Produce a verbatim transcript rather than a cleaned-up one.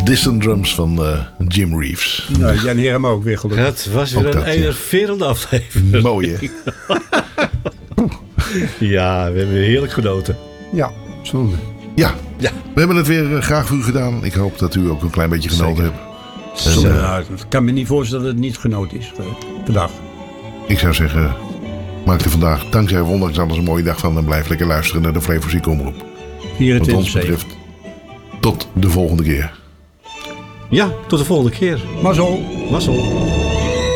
Distant Drums van uh, Jim Reeves. Nou, Jan Heerem ook weer gelukkig. Het was weer ook een dat, enerverende ja. aflevering. Mooi, hè? Ja, we hebben weer heerlijk genoten. Ja, zonde. Ja. ja, we hebben het weer uh, graag voor u gedaan. Ik hoop dat u ook een klein beetje genoten Zeker. hebt. En, En, uh, nou, ik kan me niet voorstellen dat het niet genoten is uh, vandaag. Ik zou zeggen, maak er vandaag, dankzij of ondanks alles, een mooie dag van. En blijf lekker luisteren naar de Flevo Ziek Omroep. Wat vierentwintig ons betreft, tot de volgende keer. Ja, tot de volgende keer. Mazzel. Mazzel.